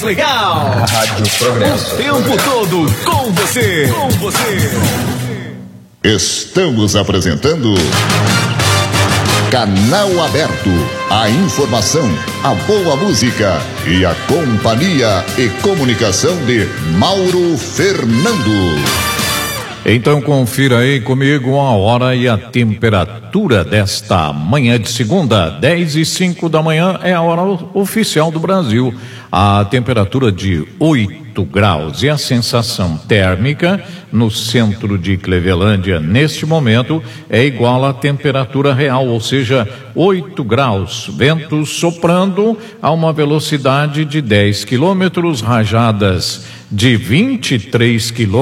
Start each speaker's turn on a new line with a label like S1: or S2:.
S1: Legal.
S2: Rádio Progresso.
S1: O tempo todo com você.
S3: Estamos apresentando Canal Aberto. A informação, a boa música e a companhia e comunicação de Mauro Fernando.
S4: Então confira aí comigo a hora e a temperatura desta manhã de segunda, 10:05 da manhã, é a hora oficial do Brasil. A temperatura de 8 graus e a sensação térmica no centro de Clevelândia neste momento é igual à temperatura real, ou seja, 8 graus, vento soprando a uma velocidade de 10 quilômetros, rajadas de 23 quilômetros.